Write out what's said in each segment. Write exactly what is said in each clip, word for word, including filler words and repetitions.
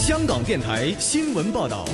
香港电台新闻报道。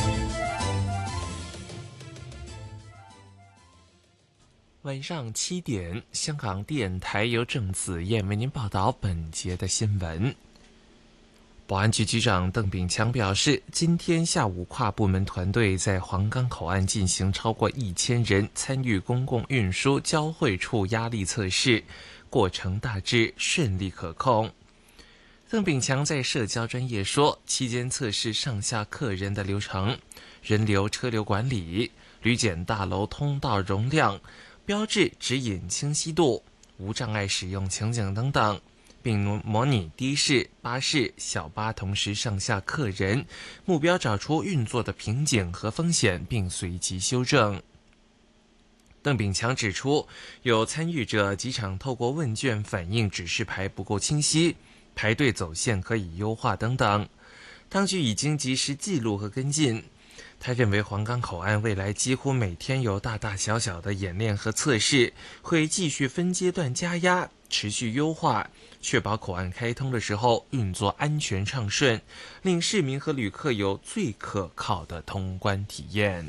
晚上七点，香港电台由郑子燕为您报道本节的新闻。保安局局长邓炳强表示，今天下午跨部门团队在皇岗口岸进行超过一千人参与公共运输交汇处压力测试，过程大致顺利可控。邓炳强在社交专页说，期间测试上下客人的流程、人流车流管理、旅检大楼通道容量、标志指引清晰度、无障碍使用情景等等，并模拟的士、巴士、小巴同时上下客人，目标找出运作的瓶颈和风险，并随即修正。邓炳强指出，有参与者机场透过问卷反映指示牌不够清晰，排队走线可以优化等等，当局已经及时记录和跟进。他认为皇岗口岸未来几乎每天有大大小小的演练和测试，会继续分阶段加压，持续优化，确保口岸开通的时候运作安全畅顺，令市民和旅客有最可靠的通关体验。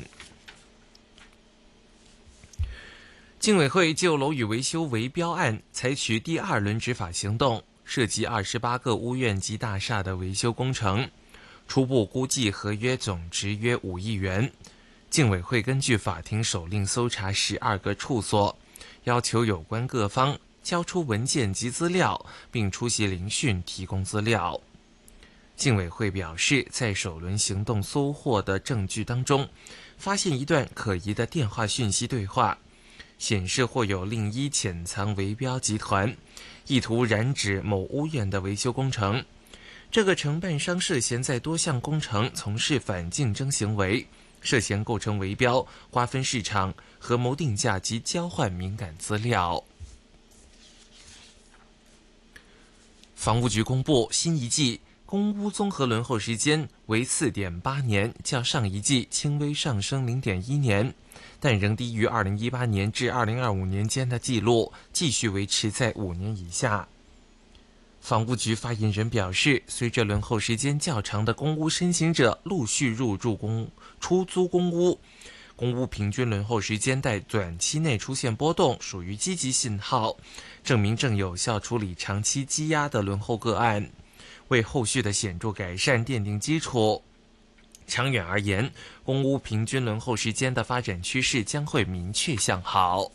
竞委会就楼宇维修围标案采取第二轮执法行动，涉及二十八个屋苑及大厦的维修工程，初步估计合约总值约五亿元。竞委会根据法庭手令搜查十二个处所，要求有关各方交出文件及资料，并出席聆讯提供资料。竞委会表示，在首轮行动搜获的证据当中，发现一段可疑的电话讯息对话，显示或有另一潜藏围标集团，意图染指某屋苑的维修工程。这个承办商涉嫌在多项工程从事反竞争行为，涉嫌构成围标、瓜分市场、合谋定价及交换敏感资料。房屋局公布，新一季公屋综合轮候时间为 四点八 年，较上一季轻微上升 零点一 年，但仍低于二零一八年至二零二五年间的记录，继续维持在五年以下。房屋局发言人表示，随着轮候时间较长的公屋申请者陆续入住公出租公屋，公屋平均轮候时间在短期内出现波动，属于积极信号，证明正有效处理长期积压的轮候个案，为后续的显著改善奠定基础。长远而言，公屋平均轮候时间的发展趋势将会明确向好。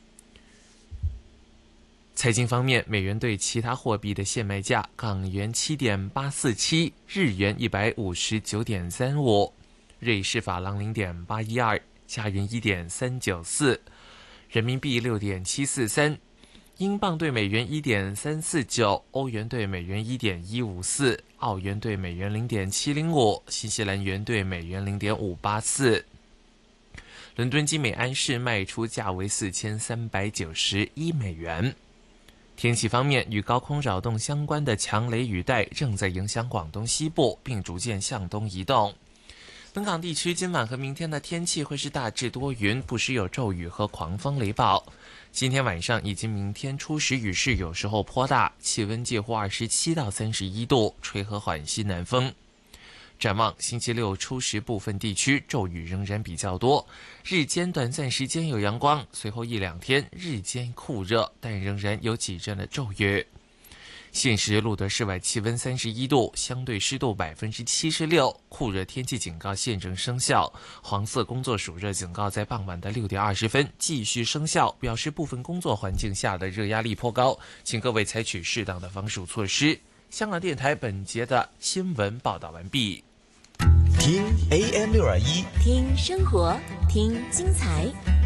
财经方面，美元对其他货币的现卖价：港元 七点八四七， 日元 一百五十九点三五， 瑞士法郎 零点八一二， 加元 一点三九四， 人民币 六点七四三， 英镑对美元 一点三四九， 欧元对美元 一点一五四， 澳元对美元 零点七零五， 新西兰元对美元 零点五八四。伦敦金美安市卖出价为四千三百九十一美元。天气方面，与高空扰动相关的强雷雨带正在影响广东西部，并逐渐向东移动。本港地区今晚和明天的天气会是大致多云，不时有骤雨和狂风雷暴。今天晚上以及明天初时雨势有时候颇大，气温介乎二十七到三十一度，吹和缓西南风。展望星期六初时，部分地区骤雨仍然比较多，日间短暂时间有阳光，随后一两天日间酷热，但仍然有几阵的骤雨。现时录得室外气温三十一度，相对湿度百分之七十六，酷热天气警告现正生效，黄色工作暑热警告在傍晚的六点二十分继续生效，表示部分工作环境下的热压力颇高，请各位采取适当的防暑措施。香港电台本节的新闻报道完毕。 听 A M 六二一， 听生活，听精彩。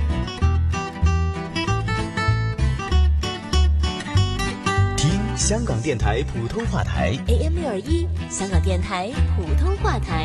听香港电台普通话台 A M 六二一，香港电台普通话台。